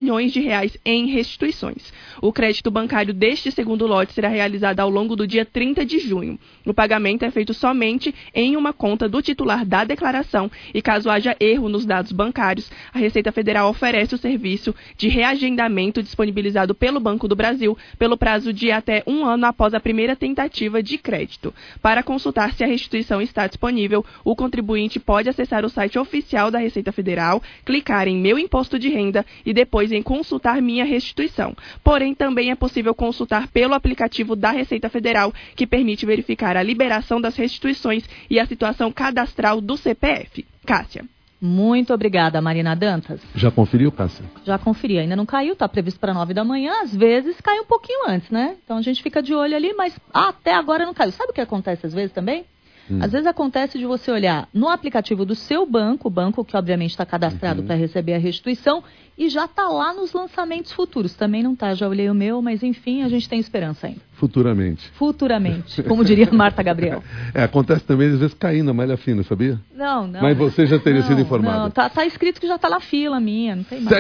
milhões de reais em restituições. O crédito bancário deste segundo lote será realizado ao longo do dia 30 de junho. O pagamento é feito somente em uma conta do titular da declaração e, caso haja erro nos dados bancários, a Receita Federal oferece o serviço de reagendamento disponibilizado pelo Banco do Brasil pelo prazo de até 1 ano após a primeira tentativa de crédito. Para consultar se a restituição está disponível, o contribuinte pode acessar o site oficial da Receita Federal, clicar em Meu Imposto de Renda e depois em Consultar Minha Restituição. Porém, também é possível consultar pelo aplicativo da Receita Federal, que permite verificar a liberação das restituições e a situação cadastral do CPF. Cássia. Muito obrigada, Marina Dantas. Já conferiu, Cássia? Já conferi, ainda não caiu, está previsto para 9 da manhã, às vezes cai um pouquinho antes, né? Então a gente fica de olho ali, mas até agora não caiu. Sabe o que acontece às vezes também? Às vezes acontece de você olhar no aplicativo do seu banco, o banco que obviamente está cadastrado para receber a restituição, e já está lá nos lançamentos futuros. Também não está, já olhei o meu, mas enfim, a gente tem esperança ainda. Futuramente. Futuramente, como diria Marta Gabriel. Acontece também às vezes cair na malha fina, sabia? Não. Mas você já teria sido informado. Não, tá escrito que já está na fila minha, não tem mais.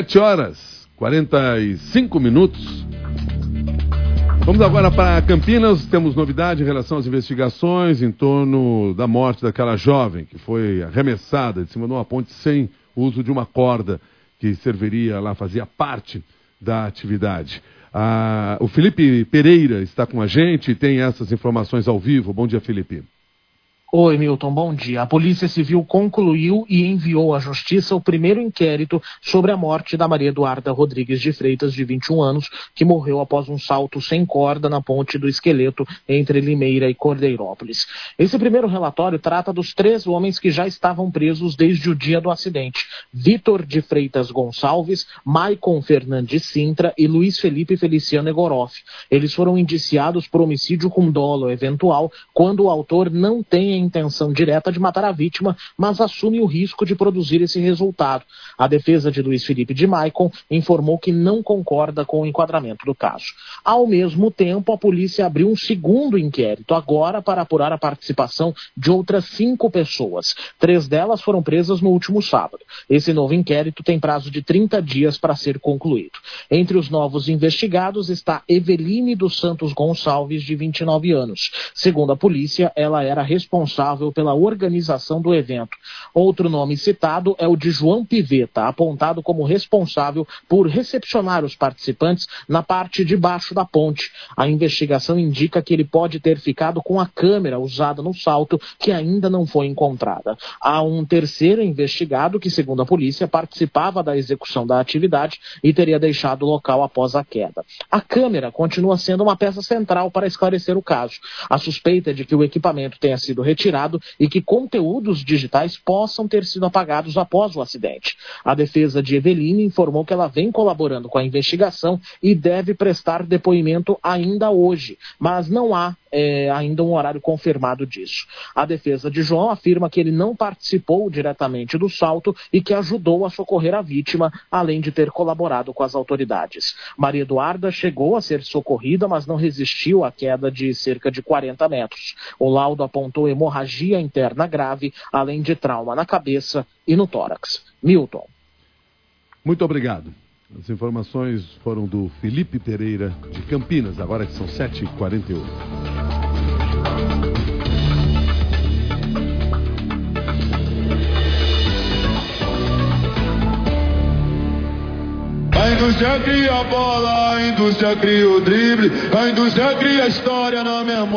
7h45. Vamos agora para Campinas. Temos novidade em relação às investigações em torno da morte daquela jovem que foi arremessada de cima de uma ponte sem uso de uma corda que serviria lá, fazia parte da atividade. O Felipe Pereira está com a gente e tem essas informações ao vivo. Bom dia, Felipe. Oi, Milton, bom dia. A Polícia Civil concluiu e enviou à Justiça o primeiro inquérito sobre a morte da Maria Eduarda Rodrigues de Freitas, de 21 anos, que morreu após um salto sem corda na ponte do Esqueleto, entre Limeira e Cordeirópolis. Esse primeiro relatório trata dos 3 homens que já estavam presos desde o dia do acidente: Vitor de Freitas Gonçalves, Maicon Fernandes Sintra e Luiz Felipe Feliciano Egoroff. Eles foram indiciados por homicídio com dolo eventual, quando o autor não tem a intenção direta de matar a vítima, mas assume o risco de produzir esse resultado. A defesa de Luiz Felipe de Maicon informou que não concorda com o enquadramento do caso. Ao mesmo tempo, a polícia abriu um segundo inquérito, agora para apurar a participação de outras 5 pessoas. 3 delas foram presas no último sábado. Esse novo inquérito tem prazo de 30 dias para ser concluído. Entre os novos investigados está Eveline dos Santos Gonçalves, de 29 anos. Segundo a polícia, ela era responsável pela organização do evento. Outro nome citado é o de João Piveta, apontado como responsável por recepcionar os participantes na parte de baixo da ponte. A investigação indica que ele pode ter ficado com a câmera usada no salto, que ainda não foi encontrada. Há um terceiro investigado que, segundo a polícia, participava da execução da atividade e teria deixado o local após a queda. A câmera continua sendo uma peça central para esclarecer o caso. A suspeita é de que o equipamento tenha sido retirado e que conteúdos digitais possam ter sido apagados após o acidente. A defesa de Eveline informou que ela vem colaborando com a investigação e deve prestar depoimento ainda hoje, mas não há ainda um horário confirmado disso. A defesa de João afirma que ele não participou diretamente do salto e que ajudou a socorrer a vítima, além de ter colaborado com as autoridades. Maria Eduarda chegou a ser socorrida, mas não resistiu à queda de cerca de 40 metros. O laudo apontou hemorragia interna grave, além de trauma na cabeça e no tórax. Milton. Muito obrigado. As informações foram do Felipe Pereira, de Campinas, agora que são 7h48. A indústria cria a bola, a indústria cria o drible, a indústria cria a história na memória.